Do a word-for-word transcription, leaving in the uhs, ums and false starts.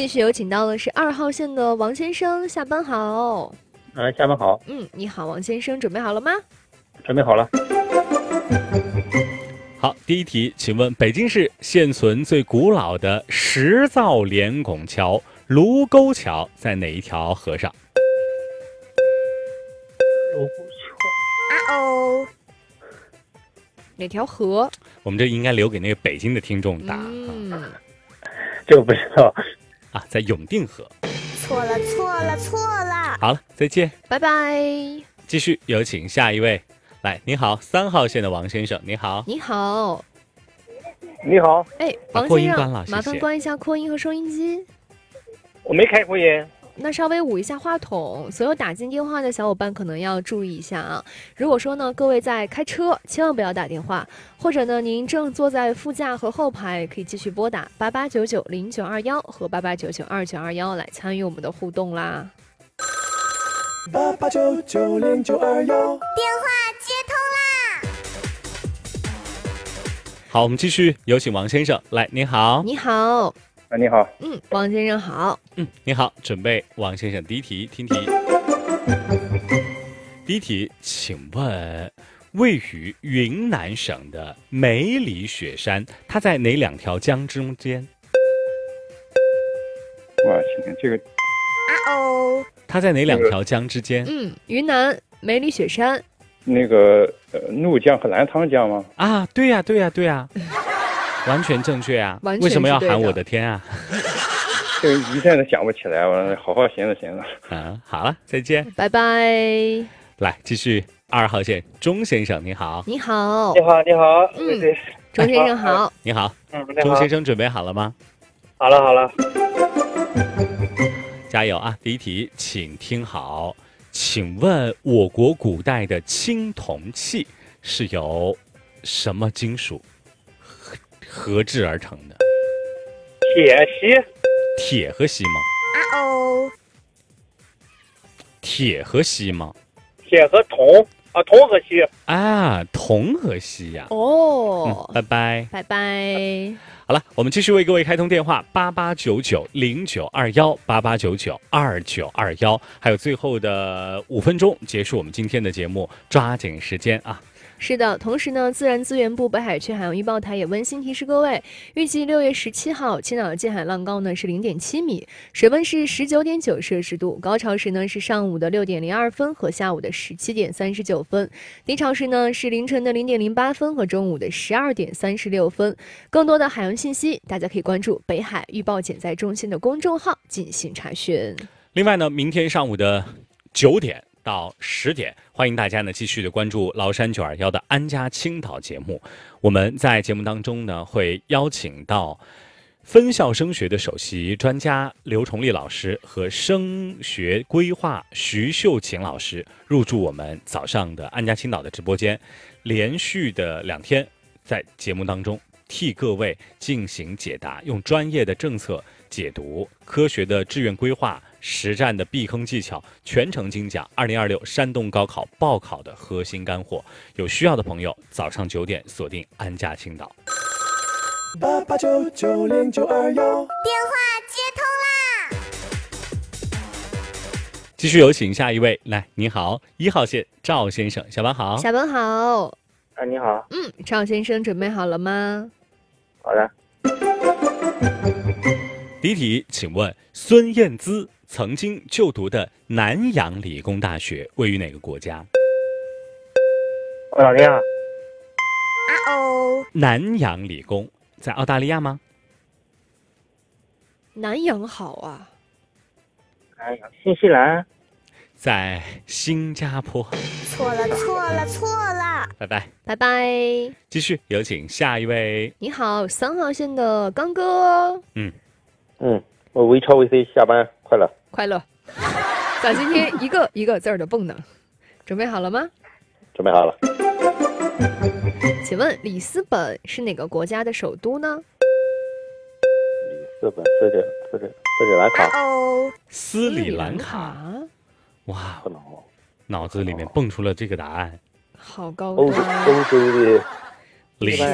继续有请到的是二号线的王先生，下班好。 哎，下班好。 嗯，你好，王先生，准备好了吗？ 准备好了。 好，第一题，请问北京市现存最古老的石造连拱桥卢沟桥在哪一条河上？ 卢沟桥。 啊哦，哪条河？ 我们这应该留给那个北京的听众答。 嗯， 这个不知道啊，在永定河。 错了，错了，错了。 好了，再见， 拜拜。 继续有请下一位。来，你好，三号线的王先生，你好。 你好。 你好。 哎，王扩先生， 音关了，谢谢。 麻烦关一下扩音和收音机。 我没开扩音。 那稍微捂一下话筒，所有打进电话的小伙伴可能要注意一下啊。如果说呢，各位在开车，千万不要打电话，或者呢，您正坐在副驾和后排，可以继续拨打八八九九零九二幺和八八九九二九二幺来参与我们的互动啦。 八八九九零九二幺， 电话接通啦！ 好，我们继续有请王先生。来，你好。 你好。 啊，你好。 嗯，王先生好。 嗯，你好，准备王先生第一题，听题。第一题，请问位于云南省的梅里雪山，它在哪两条江中间？ 哇，请看这个。 啊哦， 它在哪两条江之间？ 嗯，云南梅里雪山。 那个呃，怒江和澜沧江吗？ 啊，对呀、啊，对呀、啊，对呀、啊，完全正确啊！ 完全为什么要是对的喊我的天啊？ 这个一下子想不起来，我好好寻思寻思。 啊，好了，再见， 拜拜。 来继续。二号线钟先生，你好。 你好。 你好，你好。 嗯对， 钟先生好。 你好。 嗯，你好。 钟先生准备好了吗？ 好了，好了。 加油啊！第一题，请听好，请问我国古代的青铜器是由什么金属合合制而成的？ 铁锡。 铁和锡吗？ 啊哦， 铁和锡吗？ 铁和铜啊，铜和锡。 啊，铜和锡呀、啊。 哦、 嗯，拜拜， 拜拜。 好了，我们继续为各位开通电话八八九九零九二幺八八九九二九二幺，还有最后的五分钟结束我们今天的节目，抓紧时间啊！ 是的，同时呢，自然资源部北海区海洋预报台也温馨提示各位，预计六月十七号，青岛的近海浪高呢是零点七米，水温是十九点九摄氏度，高潮时呢是上午的六点零二分和下午的十七点三十九分，低潮时呢是凌晨的零点零八分和中午的十二点三十六分。更多的海洋信息，大家可以关注北海预报减灾中心的公众号进行查询。 另外呢，明天上午的九点到十点，欢迎大家呢继续的关注崂山九二幺的安家青岛节目。我们在节目当中呢，会邀请到分校升学的首席专家刘崇利老师和升学规划徐秀琴老师入驻我们早上的安家青岛的直播间，连续的两天在节目当中替各位进行解答，用专业的政策解读、科学的志愿规划、实战的避坑技巧，全程精讲二零二六山东高考报考的核心干货。有需要的朋友，早上九点锁定安家青岛。 八八九九零九二幺， 电话接通啦！ 继续有请下一位，来，你好，一号线赵先生，下班好。 下班好。 啊，你好。 嗯，赵先生准备好了吗？ 好的。 第一题，请问孙燕姿曾经就读的南洋理工大学位于哪个国家？ 澳大利亚。 啊哦， 南洋理工在澳大利亚吗？ 南洋好啊。 哎呀，新西兰。 在新加坡。 错了，错了，错了。 拜拜， 拜拜。 继续有请下一位。 你好，三号线的刚哥。 嗯嗯，我微超 V C 下班快乐。 快乐。咱今天一个一个字儿的蹦呢，准备好了吗？ 准备好了。 请问里斯本是哪个国家的首都呢？ 里斯本斯里斯里斯里兰啊卡。 哦， 斯里兰卡。哇，脑子里面蹦出了这个答案。 好高欧端。 欧洲的里